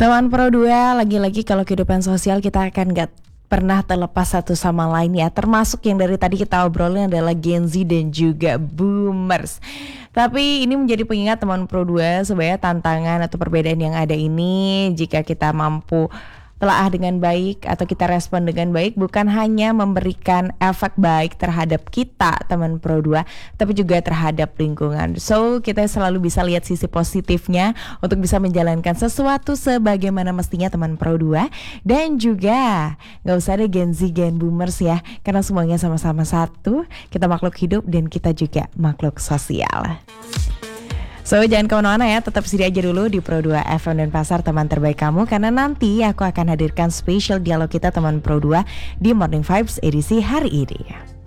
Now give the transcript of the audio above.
Teman Pro 2, lagi-lagi kalau kehidupan sosial kita akan gak pernah terlepas satu sama lain ya. Termasuk yang dari tadi kita obrolin adalah Gen Z dan juga Boomers. Tapi ini menjadi pengingat teman Pro 2, sebenarnya tantangan atau perbedaan yang ada ini, jika kita mampu telaah dengan baik atau kita respon dengan baik, bukan hanya memberikan efek baik terhadap kita teman Pro 2, tapi juga terhadap lingkungan. So kita selalu bisa lihat sisi positifnya untuk bisa menjalankan sesuatu sebagaimana mestinya teman Pro 2. Dan juga gak usah ada Gen Z, Gen Boomers ya, karena semuanya sama-sama satu. Kita makhluk hidup dan kita juga makhluk sosial. So jangan kemana-mana ya, tetap sedia aja dulu di Pro 2 FM dan Pasar, teman terbaik kamu. Karena nanti aku akan hadirkan spesial dialog kita teman Pro 2 di Morning Vibes edisi hari ini.